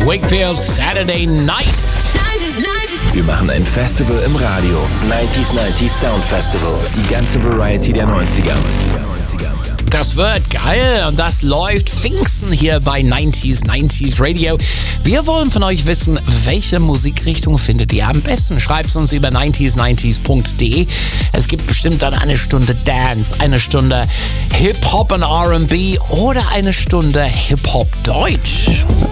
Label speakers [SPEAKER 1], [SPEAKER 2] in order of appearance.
[SPEAKER 1] Wakefield Saturday Night.
[SPEAKER 2] Wir machen ein Festival im Radio. 90s Sound Festival. Die ganze Variety der 90er.
[SPEAKER 1] Das wird geil und das läuft Pfingsten hier bei 90s Radio. Wir wollen von euch wissen, welche Musikrichtung findet ihr am besten? Schreibt es uns über 90s90s.de. Es gibt bestimmt dann eine Stunde Dance, eine Stunde Hip-Hop und R&B oder eine Stunde Hip-Hop Deutsch.